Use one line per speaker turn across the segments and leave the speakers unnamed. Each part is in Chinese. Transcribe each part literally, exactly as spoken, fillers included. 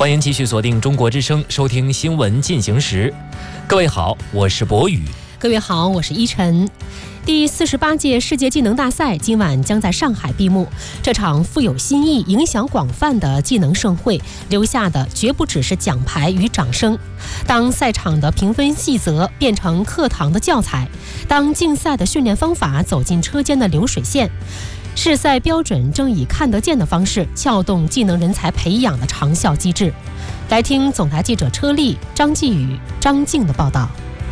欢迎继续锁定中国之声，收听新闻进行时。各位好，我是博宇。
各位好，我是依晨。第四十八届世界技能大赛今晚将在上海闭幕。这场富有新意、影响广泛的技能盛会，留下的绝不只是奖牌与掌声。当赛场的评分细则变成课堂的教材，当竞赛的训练方法走进车间的流水线，试赛标准正以看得见的方式撬动技能人才培养的长效机制。来听总台记者车丽、张继宇、张静的报道。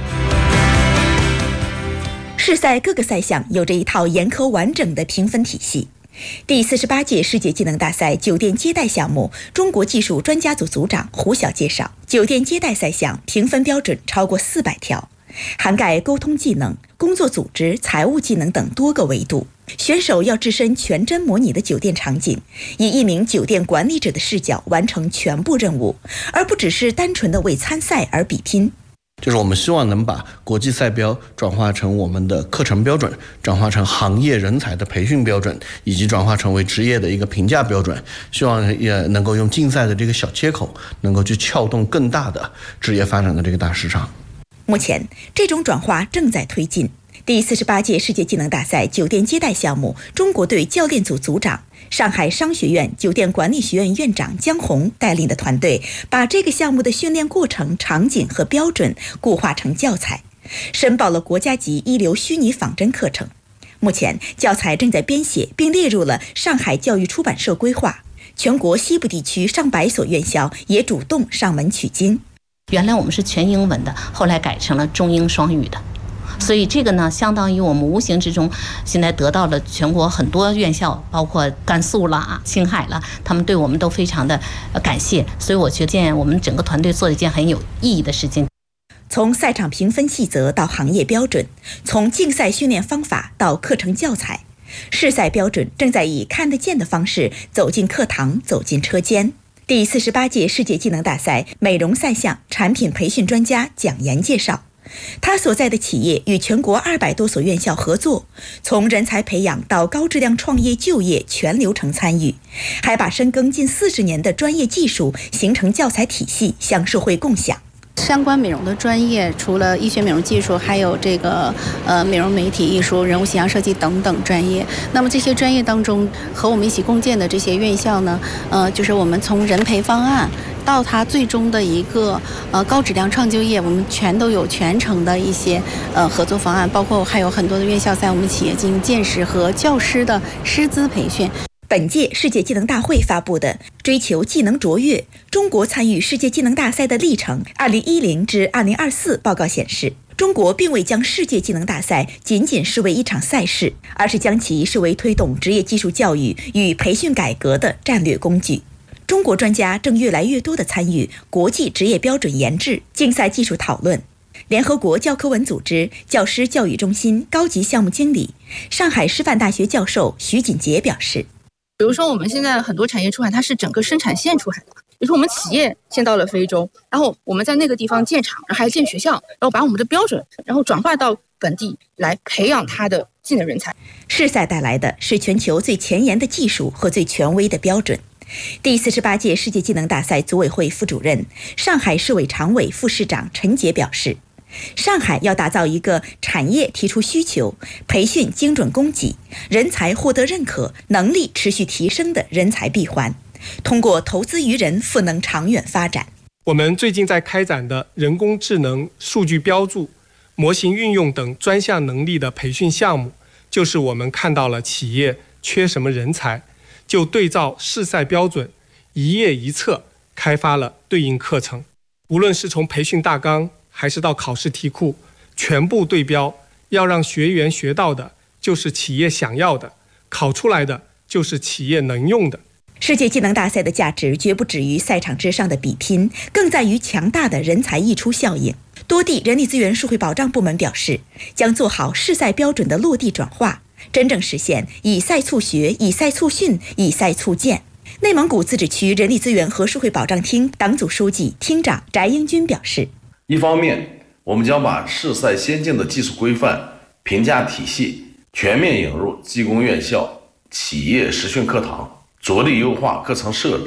试赛各个赛项有着一套严苛完整的评分体系。第四十八届世界技能大赛酒店接待项目，中国技术专家组组长胡晓介绍，酒店接待赛项评分标准超过四百条，涵盖沟通技能、工作组织、财务技能等多个维度。选手要置身全真模拟的酒店场景，以一名酒店管理者的视角完成全部任务，而不只是单纯的为参赛而比拼。
就是我们希望能把国际赛标转化成我们的课程标准，转化成行业人才的培训标准，以及转化成为职业的一个评价标准。希望也能够用竞赛的这个小切口，能够去撬动更大的职业发展的这个大市场。
目前，这种转化正在推进。第四十八届世界技能大赛酒店接待项目，中国队教练组组长、上海商学院酒店管理学院院长姜红带领的团队，把这个项目的训练过程、场景和标准固化成教材，申报了国家级一流虚拟仿真课程。目前，教材正在编写，并列入了上海教育出版社规划。全国西部地区上百所院校也主动上门取经。
原来我们是全英文的，后来改成了中英双语的。所以这个呢，相当于我们无形之中现在得到了全国很多院校，包括甘肃啦、青海啦，他们对我们都非常的感谢。所以我觉得我们整个团队做了一件很有意义的事情。
从赛场评分细则到行业标准，从竞赛训练方法到课程教材，试赛标准正在以看得见的方式走进课堂，走进车间。第四十八届世界技能大赛美容赛项产品培训专家蒋岩介绍，他所在的企业与全国二百多所院校合作，从人才培养到高质量创业就业全流程参与，还把深耕近四十年的专业技术形成教材体系向社会共享。
相关美容的专业，除了医学美容技术，还有这个呃美容媒体艺术、人物形象设计等等专业。那么这些专业当中，和我们一起共建的这些院校呢，呃，就是我们从人培方案到它最终的一个呃高质量创就业，我们全都有全程的一些呃合作方案，包括还有很多的院校在我们企业进行见识和教师的师资培训。
本届世界技能大会发布的《追求技能卓越：中国参与世界技能大赛的历程（二零一零至二零二四）》报告显示，中国并未将世界技能大赛仅仅视为一场赛事，而是将其视为推动职业技术教育与培训改革的战略工具。中国专家正越来越多地参与国际职业标准研制、竞赛技术讨论。联合国教科文组织教师教育中心高级项目经理、上海师范大学教授徐锦杰表示，
比如说我们现在很多产业出海，它是整个生产线出海的。比如说我们企业先到了非洲，然后我们在那个地方建厂，然后还建学校，然后把我们的标准然后转化到本地来培养它的技能人才。
试赛带来的是全球最前沿的技术和最权威的标准。第四十八届世界技能大赛组委会副主任、上海市委常委副市长陈杰表示，上海要打造一个产业提出需求、培训精准供给、人才获得认可、能力持续提升的人才闭环，通过投资于人赋能长远发展。
我们最近在开展的人工智能、数据标注、模型运用等专项能力的培训项目，就是我们看到了企业缺什么人才，就对照试赛标准，一页一册开发了对应课程。无论是从培训大纲还是到考试题库，全部对标，要让学员学到的就是企业想要的，考出来的就是企业能用的。
世界技能大赛的价值绝不止于赛场之上的比拼，更在于强大的人才溢出效应。多地人力资源社会保障部门表示，将做好试赛标准的落地转化，真正实现以赛促学、以赛促训、以赛促建。内蒙古自治区人力资源和社会保障厅党组书记、厅长翟英军表示，
一方面，我们将把试赛先进的技术规范、评价体系全面引入技工院校、企业实训课堂，着力优化课程设置、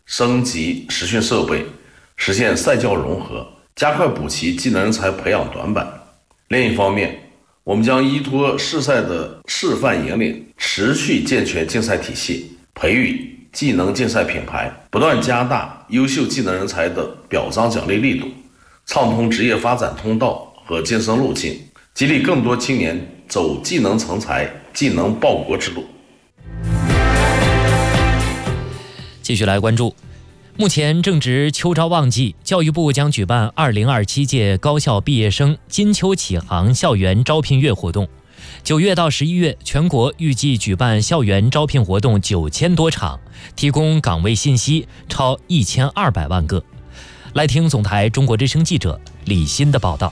升级实训设备，实现赛教融合，加快补齐技能人才培养短板。另一方面，我们将依托市赛的示范引领，持续健全竞赛体系，培育技能竞赛品牌，不断加大优秀技能人才的表彰奖励力度，畅通职业发展通道和晋升路径，激励更多青年走技能成才、技能报国之路。
继续来关注，目前正值秋招旺季，教育部将举办二零二七届高校毕业生金秋启航校园招聘月活动。九月到十一月，全国预计举办校园招聘活动九千多场，提供岗位信息超一千二百万个。来听总台中国之声记者李欣的报道。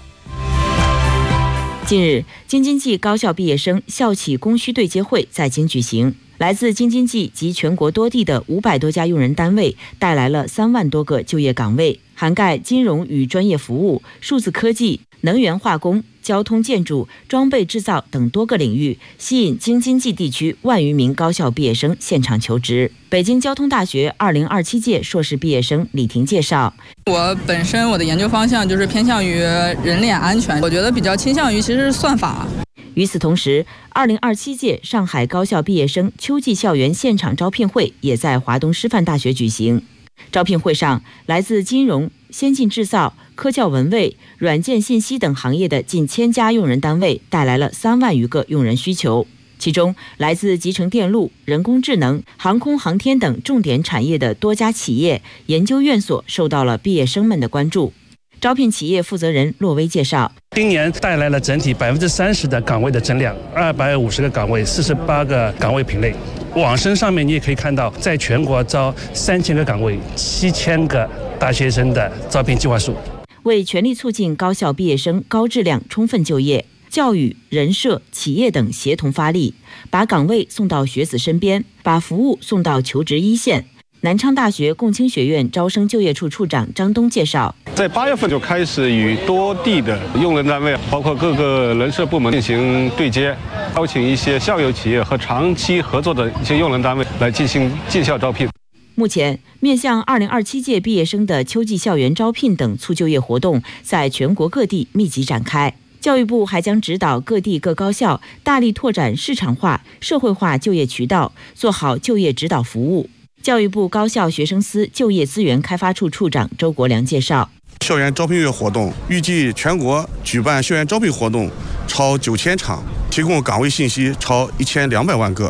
近日，京津冀高校毕业生校企供需对接会在京举行。来自京津冀及全国多地的五百多家用人单位带来了三万多个就业岗位，涵盖金融与专业服务、数字科技、能源化工、交通建筑、装备制造等多个领域，吸引京津冀地区万余名高校毕业生现场求职。北京交通大学二零二七届硕士毕业生李婷介绍，
我本身我的研究方向就是偏向于人脸安全，我觉得比较倾向于其实是算法。
与此同时，二零二七届上海高校毕业生秋季校园现场招聘会也在华东师范大学举行。招聘会上，来自金融、先进制造、科教文卫、软件信息等行业的近千家用人单位带来了三万余个用人需求。其中，来自集成电路、人工智能、航空航天等重点产业的多家企业、研究院所受到了毕业生们的关注。招聘企业负责人骆威介绍，
今年带来了整体百分之三十的岗位的增量，二百五十个岗位，四十八个岗位品类。网申上面你也可以看到，在全国招三千个岗位，七千个大学生的招聘计划书。
为全力促进高校毕业生高质量充分就业，教育、人社、企业等协同发力，把岗位送到学子身边，把服务送到求职一线。南昌大学共青学院招生就业处处长张东介绍，
在八月份就开始与多地的用人单位，包括各个人社部门进行对接，邀请一些校友企业和长期合作的一些用人单位来进行进校招聘。
目前，面向二零二七届毕业生的秋季校园招聘等促就业活动在全国各地密集展开。教育部还将指导各地各高校大力拓展市场化、社会化就业渠道，做好就业指导服务。教育部高校学生司就业资源开发处处长周国良介绍，
校园招聘月活动预计全国举办校园招聘活动超九千场，提供岗位信息超一千两百万个。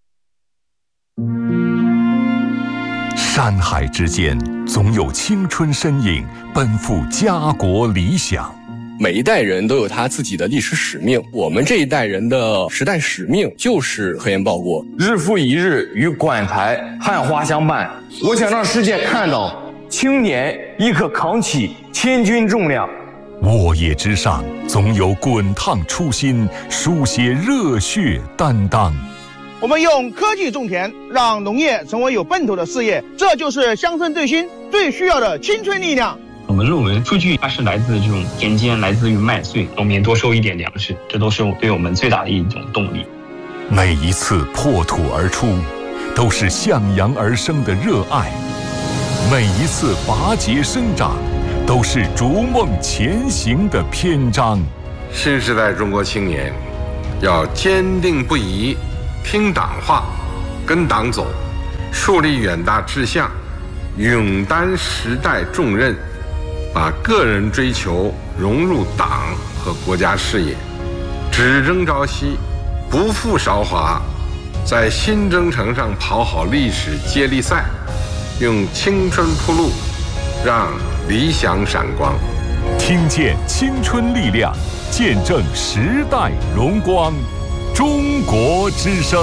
山海之间，总有青春身影奔赴家国理想。
每一代人都有他自己的历史使命，我们这一代人的时代使命就是核研报国，
日复一日与管材汉花相伴。我想让世界看到青年亦可扛起千钧重量。
沃野之上，总有滚烫初心，书写热血担当。
我们用科技种田，让农业成为有奔头的事业，这就是乡村振兴最需要的青春力量。
我们论文数据它是来自这种田间，来自于麦穗，农民多收一点粮食，这都是对我们最大的一种动力。
每一次破土而出，都是向阳而生的热爱；每一次拔节生长，都是逐梦前行的篇章。
新时代中国青年要坚定不移，听党话，跟党走，树立远大志向，勇担时代重任，把个人追求融入党和国家事业，只争朝夕，不负韶华，在新征程上跑好历史接力赛，用青春铺路，让理想闪光。
听见青春力量，见证时代荣光。中国之声。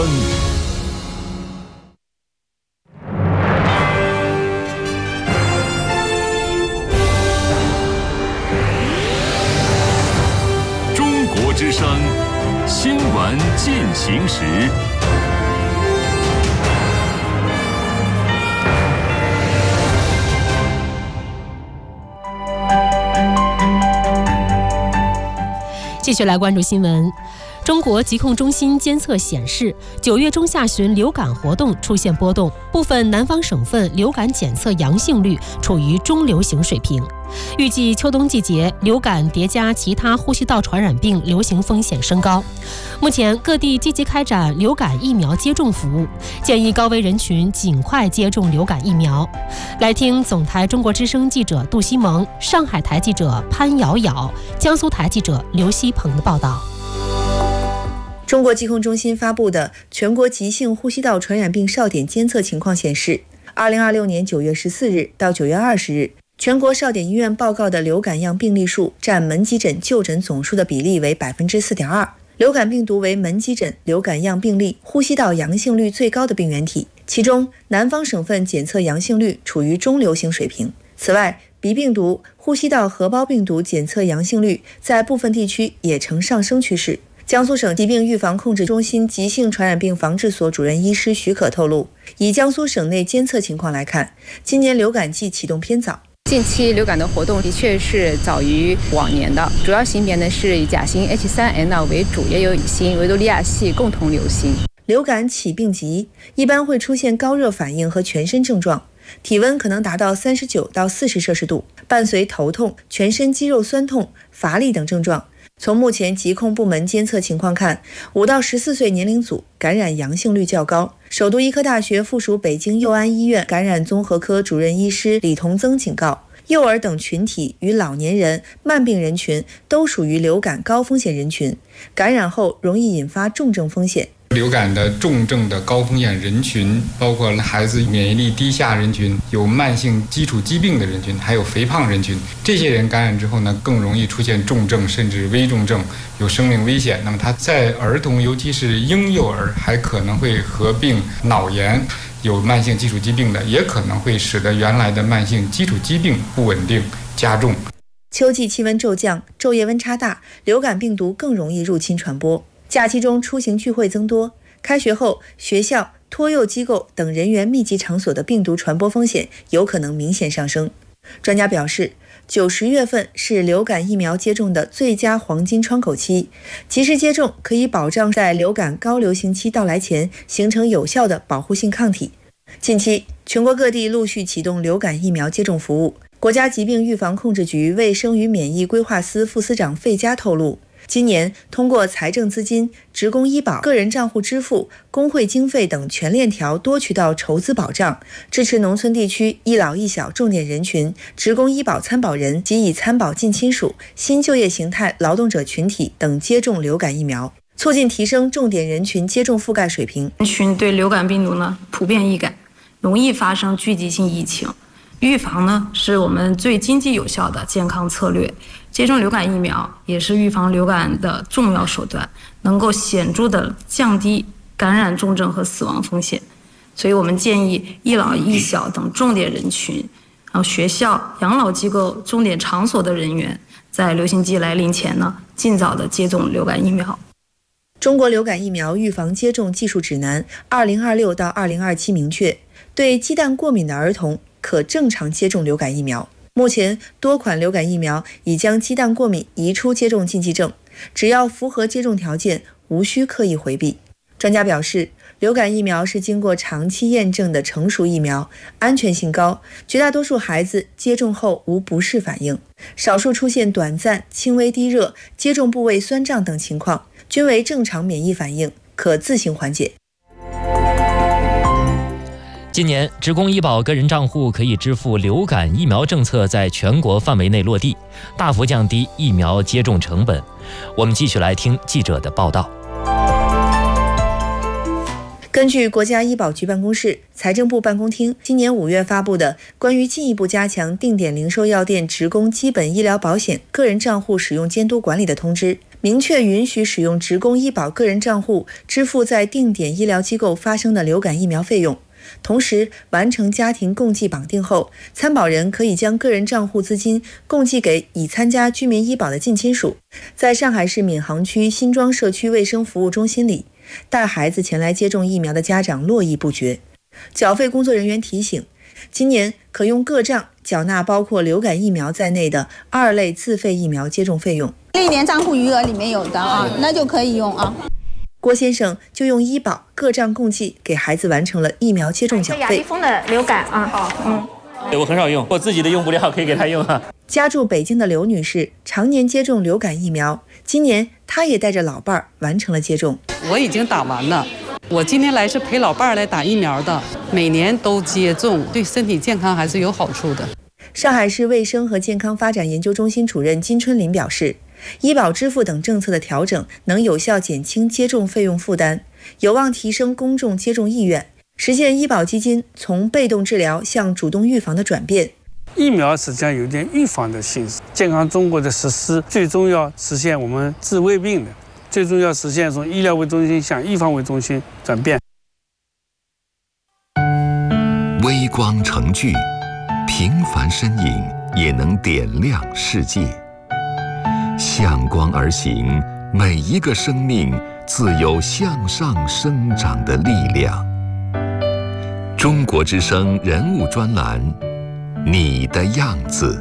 中国之声新闻进行时。
继续来关注新闻。 中国疾控中心监测显示，九月中下旬流感活动出现波动，部分南方省份流感检测阳性率处于中流行水平。预计秋冬季节流感叠加其他呼吸道传染病流行风险升高。目前各地积极开展流感疫苗接种服务，建议高危人群尽快接种流感疫苗。来听总台中国之声记者杜西蒙、上海台记者潘瑶瑶、江苏台记者刘希鹏的报道。
中国疾控中心发布的全国急性呼吸道传染病哨点监测情况显示，二零二六年九月十四日到九月二十日，全国哨点医院报告的流感样病例数占门急诊就诊总数的比例为 百分之四点二， 流感病毒为门急诊流感样病例呼吸道阳性率最高的病原体，其中南方省份检测阳性率处于中流行水平。此外，鼻病毒、呼吸道合胞病毒检测阳性率在部分地区也呈上升趋势。江苏省疾病预防控制中心急性传染病防治所主任医师许可透露，以江苏省内监测情况来看，今年流感季启动偏早。
近期流感的活动的确是早于往年的，主要型别呢是以甲型 H 三 N 二 为主，也有乙型维多利亚系共同流行。
流感起病急，一般会出现高热反应和全身症状，体温可能达到三十九到四十摄氏度，伴随头痛、全身肌肉酸痛、乏力等症状。从目前疾控部门监测情况看，五到十四岁年龄组感染阳性率较高。首都医科大学附属北京佑安医院感染综合科主任医师李同增警告，幼儿等群体与老年人、慢病人群都属于流感高风险人群，感染后容易引发重症风险。
流感的重症的高风险人群包括孩子免疫力低下人群、有慢性基础疾病的人群，还有肥胖人群。这些人感染之后呢，更容易出现重症甚至危重症，有生命危险。那么他在儿童，尤其是婴幼儿，还可能会合并脑炎，有慢性基础疾病的，也可能会使得原来的慢性基础疾病不稳定加重。
秋季气温骤降，昼夜温差大，流感病毒更容易入侵传播。假期中出行聚会增多，开学后学校、托幼机构等人员密集场所的病毒传播风险有可能明显上升。专家表示，九十月份是流感疫苗接种的最佳黄金窗口期，及时接种可以保障在流感高流行期到来前形成有效的保护性抗体。近期，全国各地陆续启动流感疫苗接种服务。国家疾病预防控制局卫生与免疫规划司副司长费佳透露，今年通过财政资金、职工医保、个人账户支付、工会经费等全链条多渠道筹资保障，支持农村地区一老一小重点人群、职工医保参保人及已参保近亲属、新就业形态劳动者群体等接种流感疫苗，促进提升重点人群接种覆盖水平。
人群对流感病毒呢普遍易感，容易发生聚集性疫情。预防呢是我们最经济有效的健康策略，接种流感疫苗也是预防流感的重要手段，能够显著的降低感染重症和死亡风险。所以我们建议一老一小等重点人群，然后学校、养老机构、重点场所的人员，在流行季来临前呢，尽早的接种流感疫苗。
中国流感疫苗预防接种技术指南二零二六到二零二七明确，对鸡蛋过敏的儿童可正常接种流感疫苗。目前多款流感疫苗已将鸡蛋过敏移出接种禁忌症，只要符合接种条件，无需刻意回避。专家表示，流感疫苗是经过长期验证的成熟疫苗，安全性高，绝大多数孩子接种后无不适反应，少数出现短暂、轻微低热、接种部位酸胀等情况，均为正常免疫反应，可自行缓解。
今年，职工医保个人账户可以支付流感疫苗政策在全国范围内落地，大幅降低疫苗接种成本。我们继续来听记者的报道。
根据国家医保局办公室、财政部办公厅今年五月发布的关于进一步加强定点零售药店职工基本医疗保险个人账户使用监督管理的通知，明确允许使用职工医保个人账户支付在定点医疗机构发生的流感疫苗费用。同时，完成家庭共计绑定后，参保人可以将个人账户资金共计给已参加居民医保的近亲属。在上海市闵行区新庄社区卫生服务中心里，带孩子前来接种疫苗的家长络绎不绝。缴费工作人员提醒，今年可用个账缴纳包括流感疫苗在内的二类自费疫苗接种费用。
历年账户余额里面有的啊，那就可以用啊。
郭先生就用医保各账共计给孩子完成了疫苗接种缴费。
雅迪峰的流感啊，好，嗯。
我很少用，我自己的用不了，可以给他用啊。
家住北京的刘女士常年接种流感疫苗，今年她也带着老伴儿完成了接种。
我已经打完了，我今天来是陪老伴儿来打疫苗的，每年都接种，对身体健康还是有好处的。
上海市卫生和健康发展研究中心主任金春林表示，医保支付等政策的调整能有效减轻接种费用负担，有望提升公众接种意愿，实现医保基金从被动治疗向主动预防的转变。
疫苗实际上有点预防的性质，健康中国的实施最终要实现我们治未病的，最终要实现从医疗为中心向预防为中心转变。
微光成炬，平凡身影也能点亮世界。向光而行，每一个生命自有向上生长的力量。中国之声人物专栏，你的样子。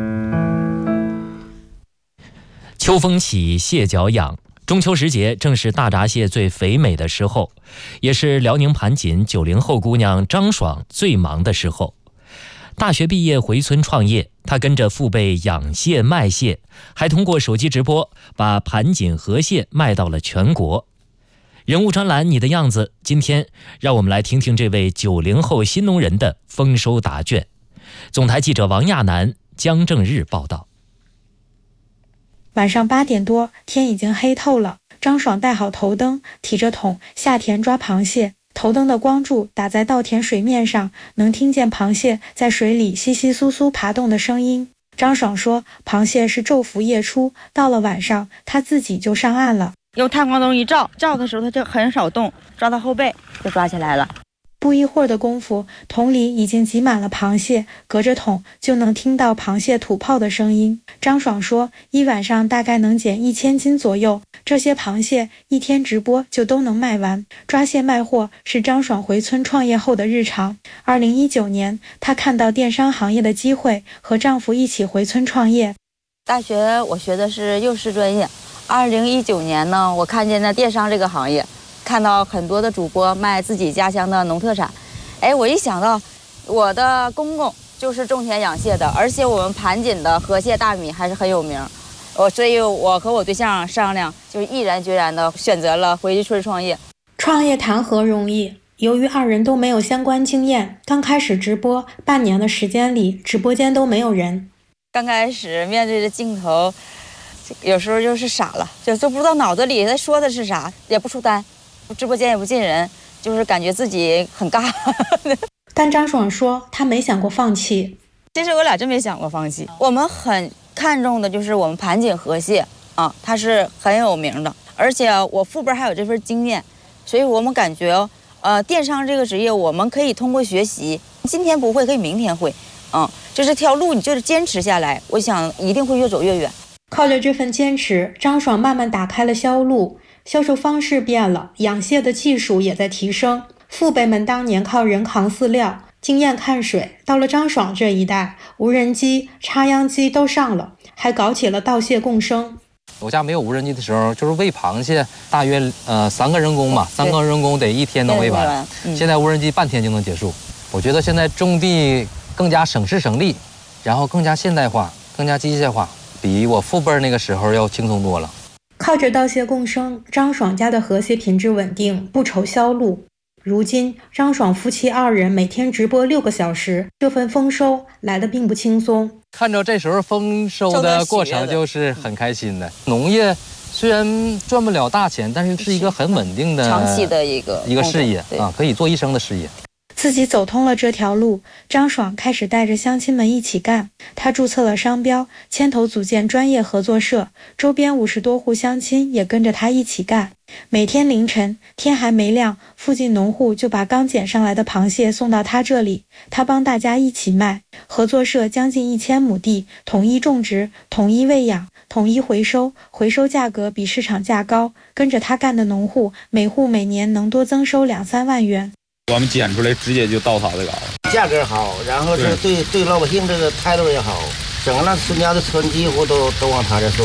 秋风起，蟹脚痒。中秋时节正是大闸蟹最肥美的时候，也是辽宁盘锦九零后姑娘张爽最忙的时候。大学毕业回村创业，她跟着父辈养蟹卖蟹，还通过手机直播把盘锦河蟹卖到了全国。人物专栏你的样子，今天让我们来听听这位九零后新农人的丰收答卷。总台记者王亚楠、江正日报道。
晚上八点多，天已经黑透了。张爽带好头灯，提着桶下田抓螃蟹。头灯的光柱打在稻田水面上，能听见螃蟹在水里窸窸窣窣爬动的声音。张爽说，螃蟹是昼伏夜出，到了晚上，他自己就上岸了。
用探光灯一照，照的时候它就很少动，抓到后背就抓起来了。
不一会儿的功夫，桶里已经挤满了螃蟹，隔着桶就能听到螃蟹吐泡的声音。张爽说，一晚上大概能捡一千斤左右，这些螃蟹一天直播就都能卖完。抓蟹卖货是张爽回村创业后的日常。二零一九年，她看到电商行业的机会，和丈夫一起回村创业。
大学我学的是幼师专业，二零一九年呢，我看见了电商这个行业。看到很多的主播卖自己家乡的农特产，哎，我一想到我的公公就是种田养蟹的，而且我们盘锦的河蟹大米还是很有名，我所以我和我对象商量，就毅然决然的选择了回村创业。
创业谈何容易？由于二人都没有相关经验，刚开始直播半年的时间里，直播间都没有人。
刚开始面对着镜头，有时候就是傻了，就都不知道脑子里在说的是啥，也不出单。直播间也不进人，就是感觉自己很尬。
但张爽说，他没想过放弃。
其实我俩真没想过放弃。我们很看重的就是我们盘锦河蟹啊，它是很有名的，而且我父辈还有这份经验，所以我们感觉，呃，电商这个职业我们可以通过学习，今天不会可以明天会，嗯，就这条路你就是坚持下来，我想一定会越走越远。
靠着这份坚持，张爽慢慢打开了销路。销售方式变了，养蟹的技术也在提升。父辈们当年靠人扛饲料，经验看水，到了张爽这一代，无人机、插秧机都上了，还搞起了稻蟹共生。
我家没有无人机的时候，就是喂螃蟹，大约呃三个人工嘛，三个人工得一天能喂完。嗯、现在无人机半天就能结束。我觉得现在种地更加省时省力，然后更加现代化，更加机械化，比我父辈那个时候要轻松多了。
靠着稻蟹共生，张爽家的河蟹品质稳定，不愁销路。如今，张爽夫妻二人每天直播六个小时，这份丰收来得并不轻松。
看着这时候丰收的过程，就是很开心的。农业虽然赚不了大钱，但是是一个很稳定的、
长期的一个
一个事业啊，可以做一生的事业。
自己走通了这条路，张爽开始带着乡亲们一起干。他注册了商标，牵头组建专业合作社，周边五十多户乡亲也跟着他一起干。每天凌晨天还没亮，附近农户就把刚捡上来的螃蟹送到他这里，他帮大家一起卖。合作社将近一千亩地，统一种植，统一喂养，统一回收，回收价格比市场价高。跟着他干的农户，每户每年能多增收两三万元。
我们捡出来直接就到他这个，
价格好，然后是对对老百姓这个态度也好，整个那孙家的村几乎都都往他这送。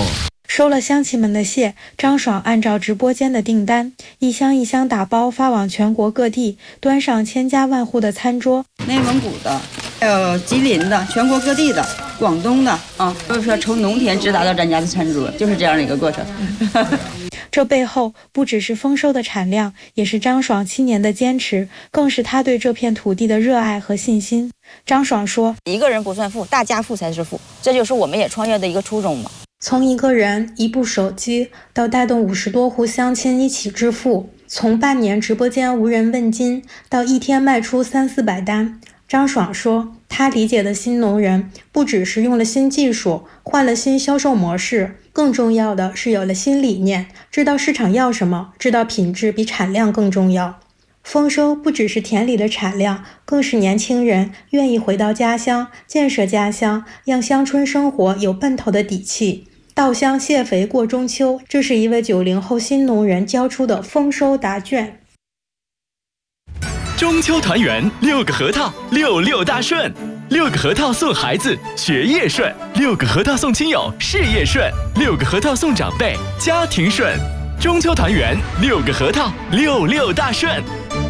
收了乡亲们的谢，张爽按照直播间的订单，一箱一箱打包发往全国各地，端上千家万户的餐桌。
内蒙古的，还有吉林的，全国各地的，广东的啊，就是说从农田直达到咱家的餐桌，就是这样的一个过程。
这背后不只是丰收的产量，也是张爽七年的坚持，更是他对这片土地的热爱和信心。张爽说：“
一个人不算富，大家富才是富，这就是我们也创业的一个初衷嘛。”
从一个人一部手机到带动五十多户乡亲一起致富，从半年直播间无人问津到一天卖出三四百单，张爽说，他理解的新农人不只是用了新技术，换了新销售模式，更重要的是有了新理念，知道市场要什么，知道品质比产量更重要。丰收不只是田里的产量，更是年轻人愿意回到家乡，建设家乡，让乡村生活有奔头的底气。稻香谢肥过中秋，这是一位九零后新农人交出的丰收答卷。
中秋团圆，六个核桃，六六大顺。六个核桃送孩子，学业顺；六个核桃送亲友，事业顺；六个核桃送长辈，家庭顺。中秋团圆，六个核桃，六六大顺。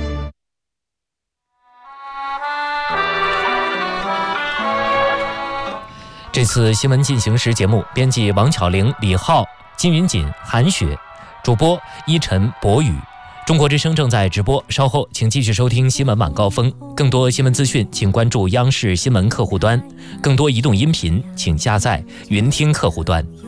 这次新闻进行时节目，编辑王巧玲、李浩、金云锦、韩雪，主播依晨、博宇。中国之声正在直播，稍后请继续收听新闻晚高峰。更多新闻资讯，请关注央视新闻客户端；更多移动音频，请下载云听客户端。